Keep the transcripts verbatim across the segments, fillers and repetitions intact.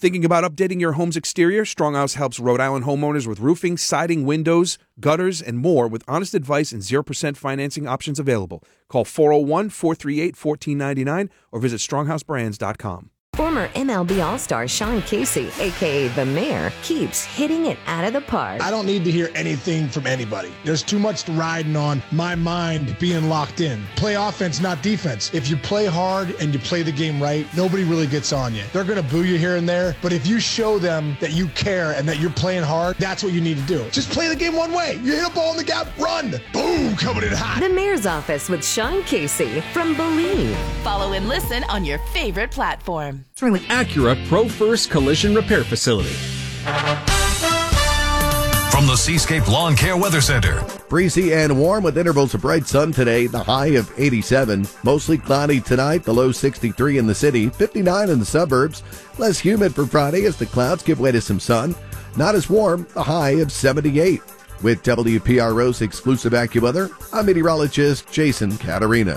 Thinking about updating your home's exterior? Stronghouse helps Rhode Island homeowners with roofing, siding, windows, gutters, and more with honest advice and zero percent financing options available. Call four oh one, four three eight, one four nine nine or visit stronghouse brands dot com. Former M L B All-Star Sean Casey, a k a. The Mayor, keeps hitting it out of the park. I don't need to hear anything from anybody. There's too much riding on my mind being locked in. Play offense, not defense. If you play hard and you play the game right, nobody really gets on you. They're going to boo you here and there, but if you show them that you care and that you're playing hard, that's what you need to do. Just play the game one way. You hit a ball in the gap, run. Boom, coming in hot. The Mayor's Office with Sean Casey from Believe. Follow and listen on your favorite platform. Acura Pro First Collision Repair Facility. From the Seascape Lawn Care Weather Center. Breezy and warm with intervals of bright sun today, the high of eighty-seven. Mostly cloudy tonight, the low sixty-three in the city, fifty-nine in the suburbs. Less humid for Friday as the clouds give way to some sun. Not as warm, the high of seventy-eight. With W P R O's exclusive AccuWeather, I'm meteorologist Jason Catarina.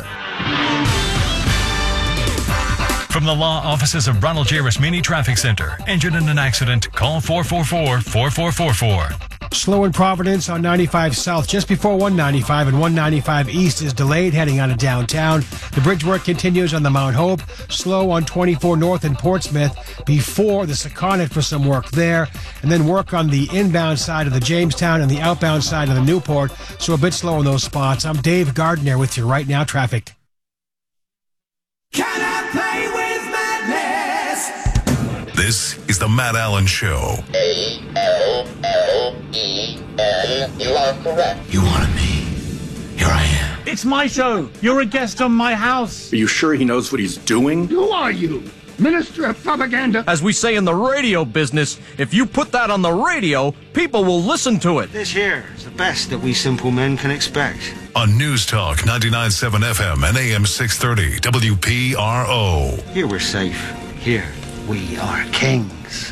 From the law offices of Ronald J. Rasmini Traffic Center. Injured in an accident? Call four four four, four four four four. Slow in Providence on ninety-five South just before one ninety-five, and one ninety-five East is delayed heading out of downtown. The bridge work continues on the Mount Hope. Slow on twenty-four North in Portsmouth before the Saconnet for some work there. And then work on the inbound side of the Jamestown and the outbound side of the Newport. So a bit slow in those spots. I'm Dave Gardner with you right now, traffic. Can I play with madness? This is the Matt Allen Show. A L L E N. You are correct. You wanted me. Here I am. It's my show. You're a guest on my house. Are you sure he knows what he's doing? Who are you? Minister of Propaganda? As we say in the radio business, if you put that on the radio, people will listen to it. This here is the best that we simple men can expect. On News Talk ninety-nine point seven F M and A M six thirty W P R O. Here we're safe. Here we are kings.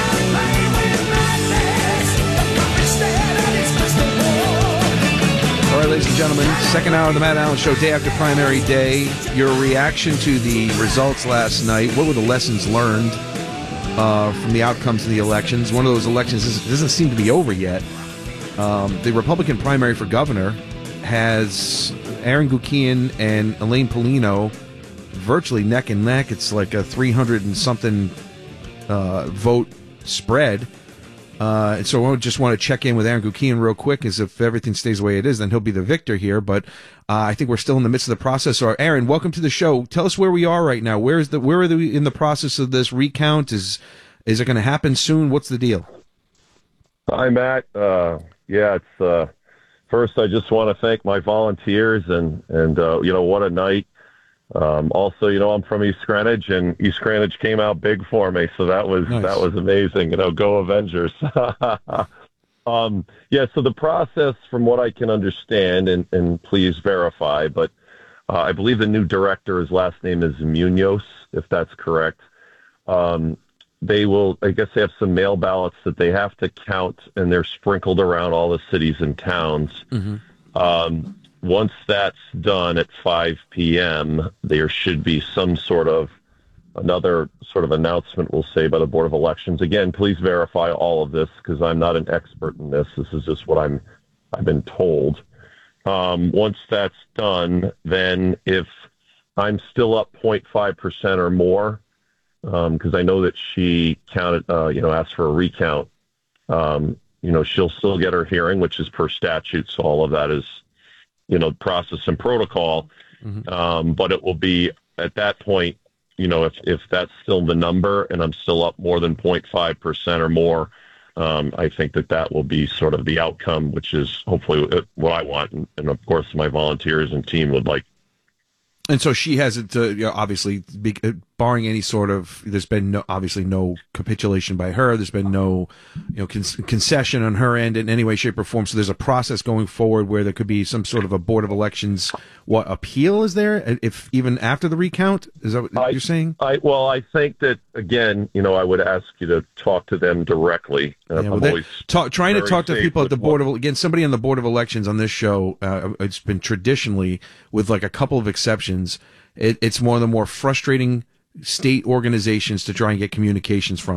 All right, ladies and gentlemen, second hour of the Matt Allen Show, day after primary day. Your reaction to the results last night. What were the lessons learned uh, from the outcomes of the elections? One of those elections doesn't, doesn't seem to be over yet. Um, the Republican primary for governor has Aaron Guckian and Elaine Polino virtually neck and neck. It's like a three hundred and something uh, vote spread. Uh, and so I just want to check in with Aaron Guckian real quick, as if everything stays the way it is, then he'll be the victor here. But uh, I think we're still in the midst of the process. So, Aaron, welcome to the show. Tell us where we are right now. Where is the where are we in the process of this recount? Is is it going to happen soon? What's the deal? Hi, Matt. Uh, yeah, it's uh, first I just want to thank my volunteers and and uh, you know, what a night. Um, also, you know, I'm from East Greenwich, and East Greenwich came out big for me, so that was nice. That was amazing. You know, go Avengers. um, yeah, so the process, from what I can understand, and, and please verify, but uh, I believe the new director, his last name is Munoz, if that's correct. Um, they will, I guess they have some mail ballots that they have to count, and they're sprinkled around all the cities and towns. Mm-hmm. Um Once that's done at five p.m., there should be some sort of another sort of announcement, we'll say, by the Board of Elections. Again, please verify all of this, because I'm not an expert in this. This is just what I'm, I've been told. Um, once that's done, then if I'm still up zero point five percent or more, because um, I know that she counted, uh, you know, asked for a recount, um, you know, she'll still get her hearing, which is per statute, so all of that is, you know, process and protocol. Mm-hmm. Um, but it will be at that point, you know, if, if that's still the number and I'm still up more than zero point five percent or more, um, I think that that will be sort of the outcome, which is hopefully what I want. And, and of course, my volunteers and team would like. And so she hasn't, uh, you know, obviously, be, barring any sort of, there's been no, obviously no capitulation by her. There's been no, you know, con- concession on her end in any way, shape, or form. So there's a process going forward where there could be some sort of a Board of Elections, what, appeal is there, if even after the recount? Is that what I, you're saying? I Well, I think that, again, you know, I would ask you to talk to them directly. Uh, yeah, well, they, talk, trying to talk to people at the Board of, again, somebody on the Board of Elections on this show, uh, it's been traditionally, with like a couple of exceptions, It, it's one of the more frustrating state organizations to try and get communications from.